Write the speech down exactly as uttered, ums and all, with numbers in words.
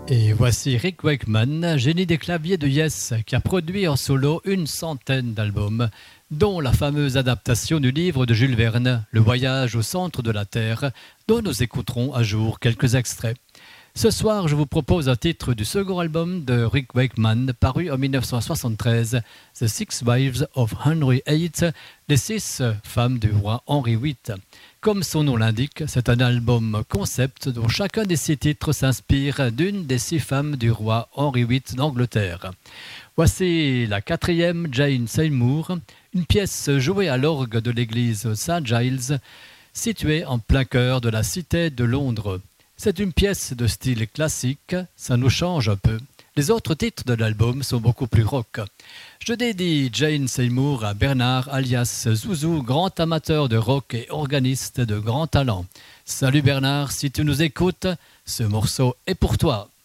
Et voici Rick Wakeman, génie des claviers de Yes, qui a produit en solo une centaine d'albums, dont la fameuse adaptation du livre de Jules Verne, Le voyage au centre de la Terre, dont nous écouterons à jour quelques extraits. Ce soir, je vous propose un titre du second album de Rick Wakeman, paru en dix-neuf cent soixante-treize, The Six Wives of Henry eight, les six femmes du roi Henri huit. Comme son nom l'indique, c'est un album concept dont chacun des six titres s'inspire d'une des six femmes du roi Henri huit d'Angleterre. Voici la quatrième, Jane Seymour, une pièce jouée à l'orgue de l'église Saint Giles, située en plein cœur de la cité de Londres. C'est une pièce de style classique, ça nous change un peu. Les autres titres de l'album sont beaucoup plus rock. Je dédie Jane Seymour à Bernard alias Zouzou, grand amateur de rock et organiste de grand talent. Salut Bernard, si tu nous écoutes, ce morceau est pour toi.